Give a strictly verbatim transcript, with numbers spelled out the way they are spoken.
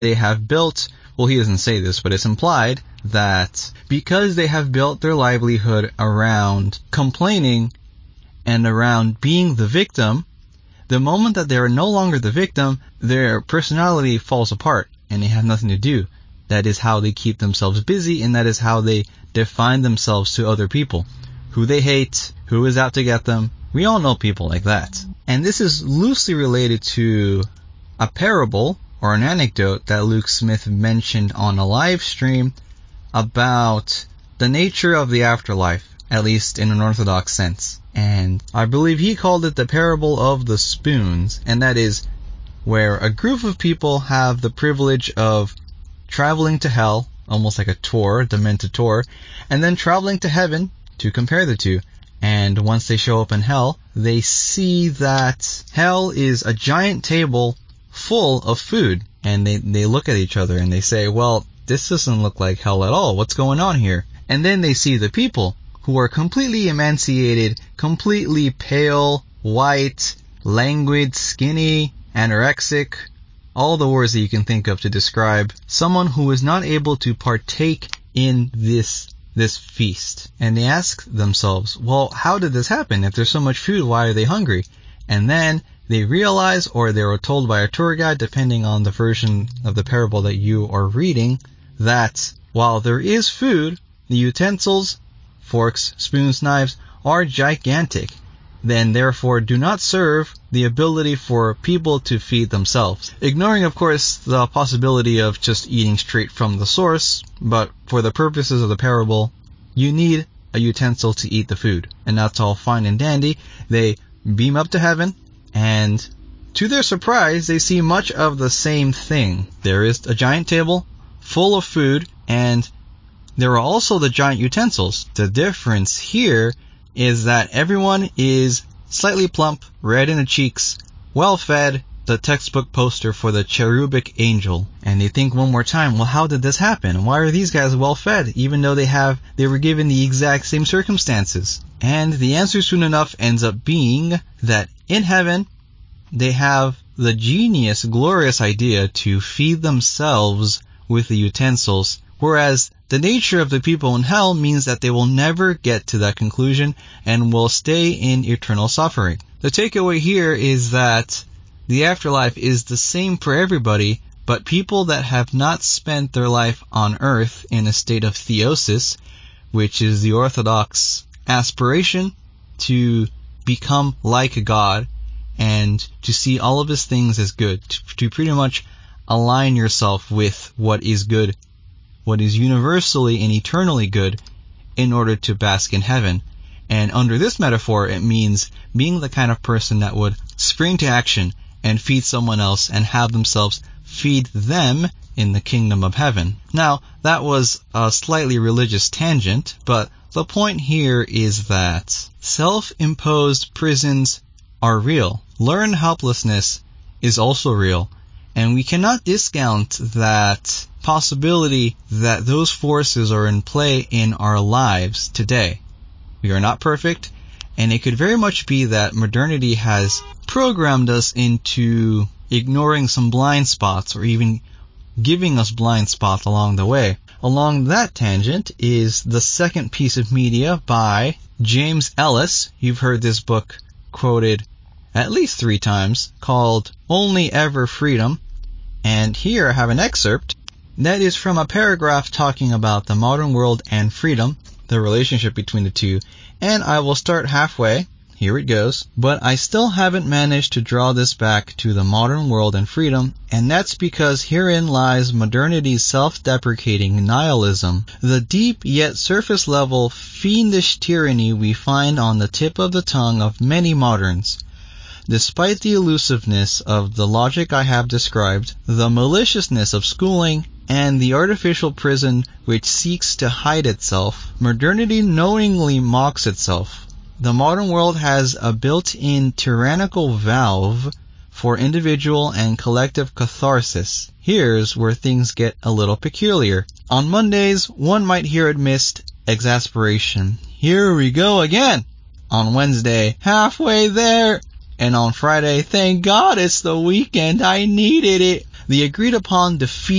they have built, well, he doesn't say this, but it's implied that because they have built their livelihood around complaining and around being the victim, the moment that they are no longer the victim, their personality falls apart and they have nothing to do. That is how they keep themselves busy, and that is how they define themselves to other people. Who they hate, who is out to get them. We all know people like that. And this is loosely related to a parable or an anecdote that Luke Smith mentioned on a live stream about the nature of the afterlife, at least in an Orthodox sense. And I believe he called it the parable of the spoons, and that is where a group of people have the privilege of traveling to hell, almost like a tour, a demented tour, and then traveling to heaven to compare the two. And once they show up in hell, they see that hell is a giant table full of food. And they, they look at each other and they say, well, this doesn't look like hell at all. What's going on here? And then they see the people who are completely emaciated, completely pale, white, languid, skinny, anorexic, all the words that you can think of to describe someone who is not able to partake in this this feast. And they ask themselves, well, how did this happen? If there's so much food, why are they hungry? And then they realize, or they were told by a tour guide, depending on the version of the parable that you are reading, that while there is food, the utensils, forks, spoons, knives, are gigantic. Then therefore do not serve the ability for people to feed themselves. Ignoring, of course, the possibility of just eating straight from the source, but for the purposes of the parable, you need a utensil to eat the food. And that's all fine and dandy. They beam up to heaven, and to their surprise, they see much of the same thing. There is a giant table full of food, and there are also the giant utensils. The difference here is that everyone is slightly plump, red in the cheeks, well-fed, the textbook poster for the cherubic angel. And they think one more time, well, how did this happen? Why are these guys well-fed, even though they have they were given the exact same circumstances? And the answer soon enough ends up being that in heaven, they have the genius, glorious idea to feed themselves with the utensils, whereas the nature of the people in hell means that they will never get to that conclusion and will stay in eternal suffering. The takeaway here is that the afterlife is the same for everybody, but people that have not spent their life on earth in a state of theosis, which is the Orthodox aspiration to become like God and to see all of his things as good, to, to pretty much align yourself with what is good, what is universally and eternally good, in order to bask in heaven. And under this metaphor, it means being the kind of person that would spring to action and feed someone else and have themselves feed them in the kingdom of heaven. Now, that was a slightly religious tangent, but the point here is that self-imposed prisons are real. Learned helplessness is also real. And we cannot discount that possibility that those forces are in play in our lives today. We are not perfect, and it could very much be that modernity has programmed us into ignoring some blind spots, or even giving us blind spots along the way. Along that tangent is the second piece of media by James Ellis. You've heard this book quoted at least three times, called Only Ever Freedom. And here I have an excerpt that is from a paragraph talking about the modern world and freedom, the relationship between the two. And I will start halfway. Here it goes. But I still haven't managed to draw this back to the modern world and freedom, and that's because herein lies modernity's self-deprecating nihilism, the deep yet surface-level fiendish tyranny we find on the tip of the tongue of many moderns. Despite the elusiveness of the logic I have described, the maliciousness of schooling, and the artificial prison which seeks to hide itself, modernity knowingly mocks itself. The modern world has a built-in tyrannical valve for individual and collective catharsis. Here's where things get a little peculiar. On Mondays, one might hear amidst exasperation, "Here we go again!" On Wednesday, "Halfway there!" And on Friday, "Thank God it's the weekend, I needed it." The agreed upon defeat